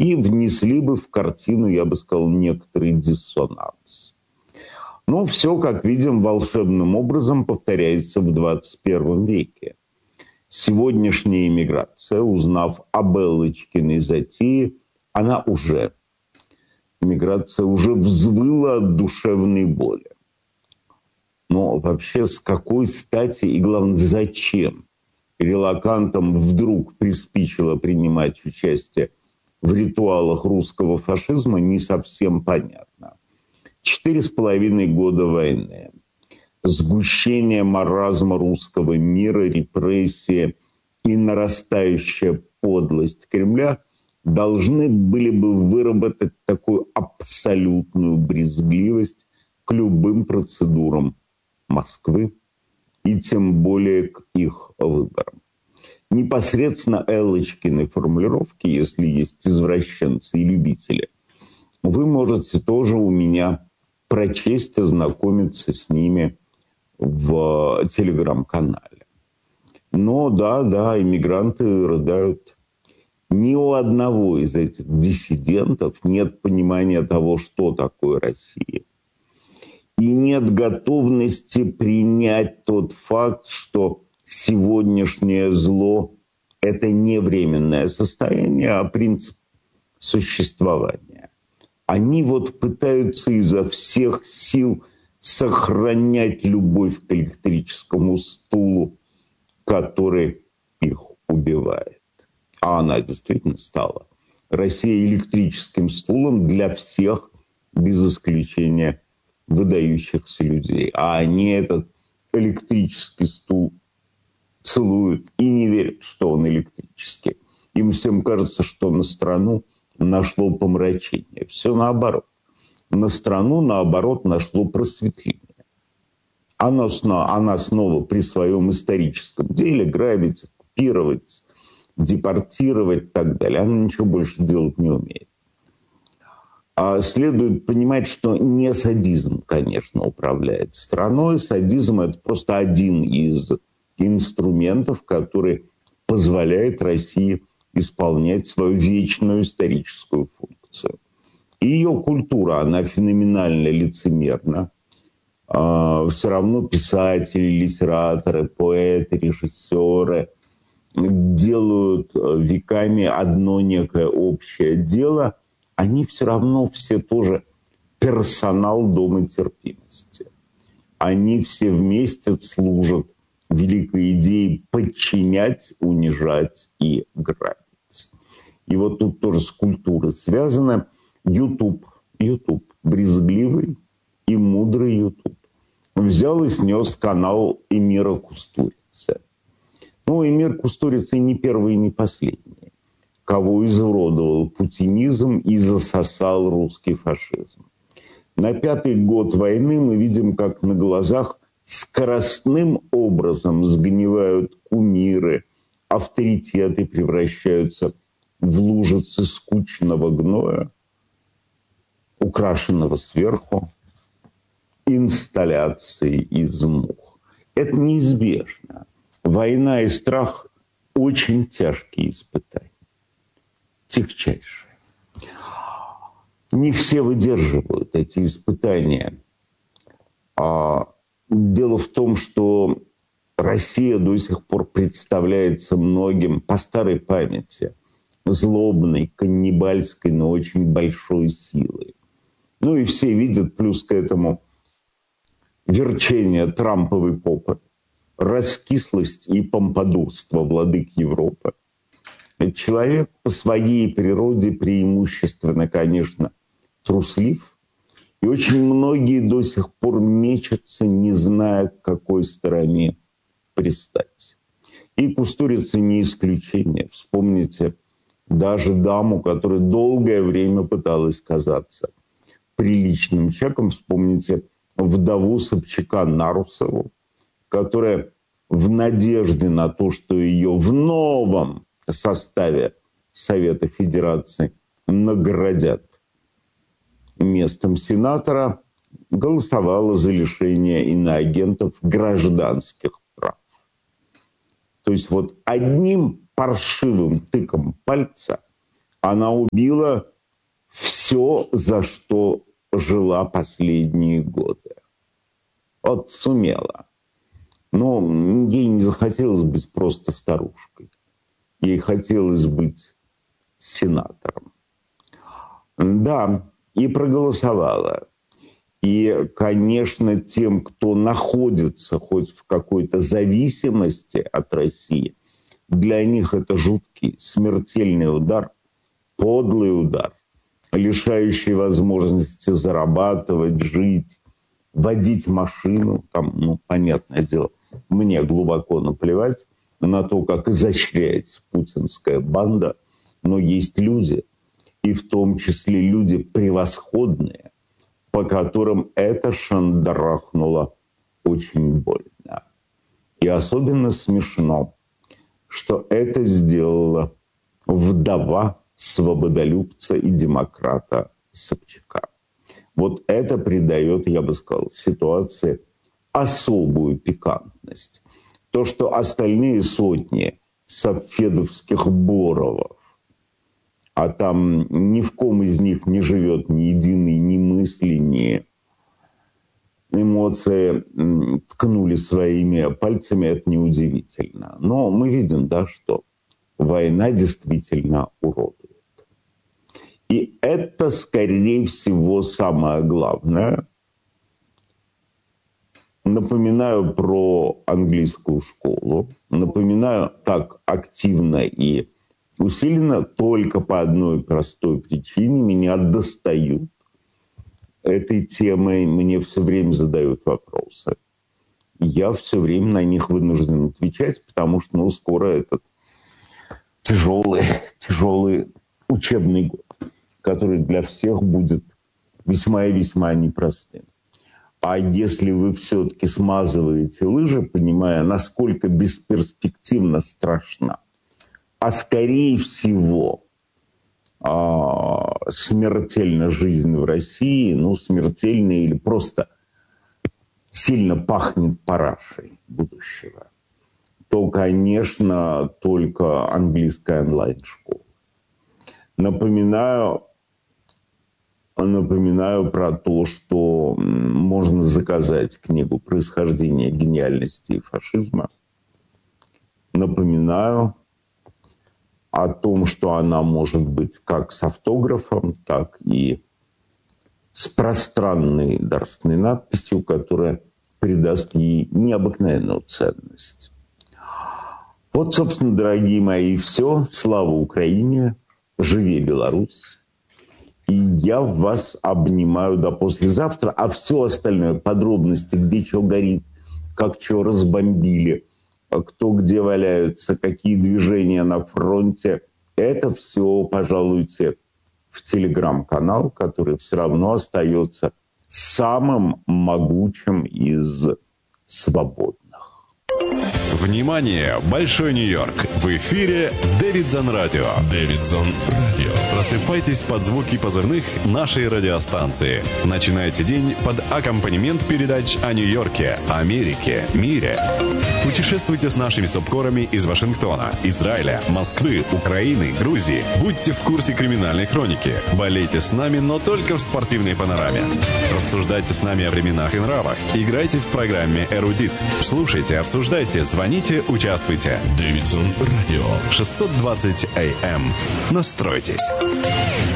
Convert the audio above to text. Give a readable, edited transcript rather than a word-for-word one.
и внесли бы в картину, я бы сказал, некоторый диссонанс. Но все, как видим, волшебным образом повторяется в 21 веке. Сегодняшняя иммиграция, узнав об Эллочкиной затее, иммиграция уже взвыла от душевной боли. Но вообще с какой стати и, главное, зачем релокантам вдруг приспичило принимать участие в ритуалах русского фашизма, не совсем понятно. 4,5 года войны, сгущение маразма русского мира, репрессии и нарастающая подлость Кремля должны были бы выработать такую абсолютную брезгливость к любым процедурам Москвы и тем более к их выборам. Непосредственно Эллочкины формулировки, если есть извращенцы и любители, вы можете тоже у меня прочесть, ознакомиться с ними в телеграм-канале. Но да, иммигранты рыдают. Ни у одного из этих диссидентов нет понимания того, что такое Россия. И нет готовности принять тот факт, что сегодняшнее зло – это не временное состояние, а принцип существования. Они пытаются изо всех сил сохранять любовь к электрическому стулу, который их убивает. А она действительно стала. Россия электрическим стулом для всех, без исключения выдающихся людей. А они этот электрический стул целуют и не верят, что он электрический. Им всем кажется, что на страну нашло помрачение. Все наоборот. На страну, наоборот, нашло просветление. Она снова при своем историческом деле грабить, оккупировать, депортировать и так далее. Она ничего больше делать не умеет. А следует понимать, что не садизм, конечно, управляет страной. Садизм – это просто один из инструментов, который позволяет России исполнять свою вечную историческую функцию. И ее культура, она феноменально лицемерна. Все равно писатели, литераторы, поэты, режиссеры делают веками одно некое общее дело. Они все равно все тоже персонал Дома терпимости. Они все вместе служат великой идее подчинять, унижать и грабить. И тут тоже с культурой связано. YouTube, брезгливый и мудрый YouTube, взял и снес канал Эмира Кустурицы. Эмир Кустурица не первый и не последний, кого изуродовал путинизм и засосал русский фашизм. На 5-й год войны мы видим, как на глазах скоростным образом сгнивают кумиры, авторитеты превращаются в лужицы скучного гноя, украшенного сверху инсталляцией из мух. Это неизбежно. Война и страх – очень тяжкие испытания. Тягчайшие. Не все выдерживают эти испытания. Дело в том, что Россия до сих пор представляется многим по старой памяти злобной, каннибальской, но очень большой силой. И все видят плюс к этому верчение Трамповой попы, раскислость и помпадурство владык Европы. Человек по своей природе преимущественно, конечно, труслив. И очень многие до сих пор мечутся, не зная, к какой стороне пристать. И Кустурица не исключение. Вспомните даже даму, которая долгое время пыталась казаться приличным человеком. Вспомните вдову Собчака Нарусову, которая в надежде на то, что ее в новом составе Совета Федерации наградят местом сенатора, голосовала за лишение иноагентов гражданских прав. То есть одним паршивым тыком пальца Она убила все, за что жила последние годы. Вот сумела. Но ей не захотелось быть просто старушкой. Ей хотелось быть сенатором. Да, и проголосовала. И, конечно, тем, кто находится хоть в какой-то зависимости от России, для них это жуткий, смертельный удар, подлый удар, лишающий возможности зарабатывать, жить, водить машину. Там, понятное дело, мне глубоко наплевать на то, как изощряется путинская банда, но есть люди, и в том числе люди превосходные, по которым это шандарахнуло очень больно. И особенно смешно, что это сделала вдова свободолюбца и демократа Собчака. Вот это придает, я бы сказал, ситуации особую пикантность. То, что остальные сотни сафедовских Боровов, а там ни в ком из них не живет ни единой ни мысли, ни эмоции, ткнули своими пальцами, это неудивительно. Но мы видим, да, что война действительно уродует. И это, скорее всего, самое главное. Напоминаю про английскую школу. Напоминаю так активно и усиленно только по одной простой причине. Меня достают этой темой, мне все время задают вопросы. Я все время на них вынужден отвечать, потому что, скоро этот тяжелый учебный год, который для всех будет весьма и весьма непростым. А если вы все-таки смазываете лыжи, понимая, насколько бесперспективно страшна, а скорее всего смертельна жизнь в России, смертельна или просто сильно пахнет парашей будущего, то, конечно, только английская онлайн-школа. Напоминаю про то, что можно заказать книгу «Происхождение гениальности и фашизма». Напоминаю о том, что она может быть как с автографом, так и с пространной дарственной надписью, которая придаст ей необыкновенную ценность. Вот, собственно, дорогие мои, все. Слава Украине! Живи Беларусь! И я вас обнимаю до послезавтра. А все остальное, подробности, где что горит, как что разбомбили, кто где валяются, какие движения на фронте, это все, пожалуйте, в телеграм-канал, который все равно остается самым могучим из свободных. Внимание! Большой Нью-Йорк! В эфире Дэвидсон Радио. Дэвидсон Радио. Просыпайтесь под звуки позывных нашей радиостанции. Начинайте день под аккомпанемент передач о Нью-Йорке, Америке, мире. Путешествуйте с нашими субкорами из Вашингтона, Израиля, Москвы, Украины, Грузии. Будьте в курсе криминальной хроники. Болейте с нами, но только в спортивной панораме. Рассуждайте с нами о временах и нравах. Играйте в программе «Эрудит». Слушайте, обсуждайте, звоните, участвуйте. Дэвидсон Радио. 620 АМ. Настройтесь.